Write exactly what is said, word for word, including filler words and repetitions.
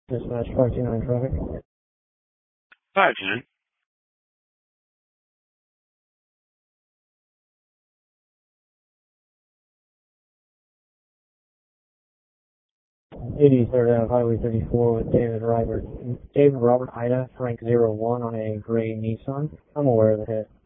Dispatch five two nine traffic. five two nine. eighty-third Ave Highway thirty-four with David Robert, David Robert Ida, Frank zero one on a gray Nissan. I'm aware of the hit.